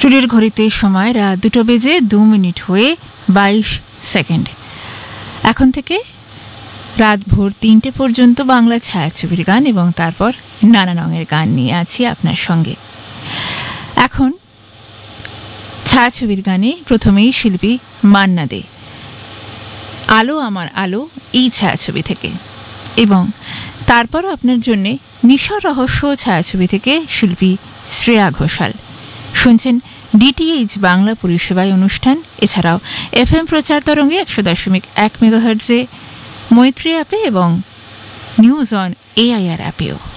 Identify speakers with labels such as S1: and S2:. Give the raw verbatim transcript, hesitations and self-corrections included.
S1: স্টুডিওর ঘড়িতে সময় রাত দুটো বেজে দু মিনিট হয়ে বাইশ সেকেন্ড। এখন থেকে রাত ভোর তিনটে পর্যন্ত বাংলা ছায়াছবির গান এবং তারপর নানা রঙের গান নিয়ে আছি আপনার সঙ্গে। এখন ছায়াছবির গানে প্রথমেই শিল্পী মান্না দে, আলো আমার আলো এই ছায়াছবি থেকে, এবং তারপরও আপনার জন্যে মিশর রহস্য ছায়াছবি থেকে শিল্পী শ্রেয়া ঘোষাল। শুনছেন ডিটিএইচ বাংলা পরিষেবায় অনুষ্ঠান, এছাড়াও এফ এম প্রচার তরঙ্গে একশো দশমিক এক মেগাহার্টজে, মৈত্রী অ্যাপে এবং নিউজ অন এআইআর অ্যাপেও।